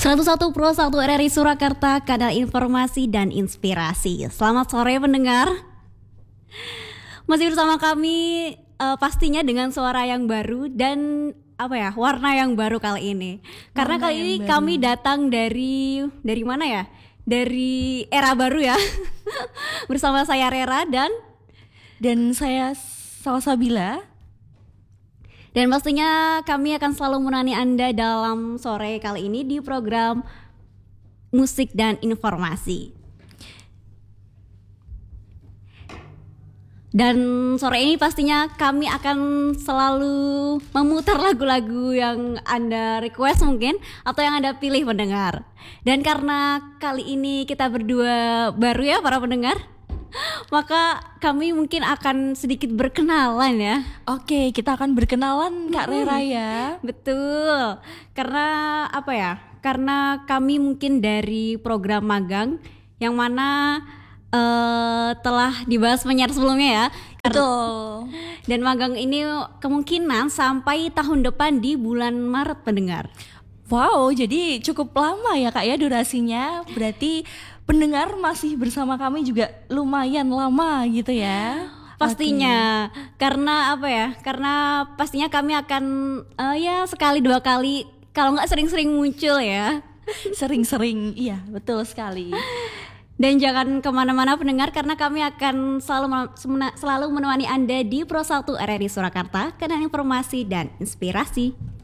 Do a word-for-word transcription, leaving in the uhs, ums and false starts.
seratus satu Pro satu R R I Surakarta, kanal informasi dan inspirasi. Selamat sore pendengar. Masih bersama kami uh, pastinya dengan suara yang baru dan apa ya, warna yang baru kali ini. Karena warna kali ini baru. Kami datang dari dari mana ya? Dari era baru ya. Bersama saya Rera dan dan saya Salsabila. Dan pastinya kami akan selalu menemani Anda dalam sore kali ini di program Musik dan Informasi. Dan sore ini pastinya kami akan selalu memutar lagu-lagu yang Anda request mungkin, atau yang Anda pilih pendengar. Dan karena kali ini kita berdua baru ya para pendengar, maka kami mungkin akan sedikit berkenalan ya. Oke, kita akan berkenalan Kak Rera ya. Betul. Karena apa ya? Karena kami mungkin dari program magang yang mana uh, telah dibahas penyiar sebelumnya ya. Betul. Dan magang ini kemungkinan sampai tahun depan di bulan Maret pendengar. Wow, jadi cukup lama ya Kak ya durasinya. Berarti pendengar masih bersama kami juga lumayan lama gitu ya. Pastinya, okay. Karena apa ya? Karena pastinya kami akan uh, ya sekali dua kali, kalau nggak sering-sering muncul ya. Sering-sering, iya betul sekali. Dan jangan kemana-mana pendengar, karena kami akan selalu selalu menemani Anda di Pro satu R R I Surakarta, kanal informasi dan inspirasi.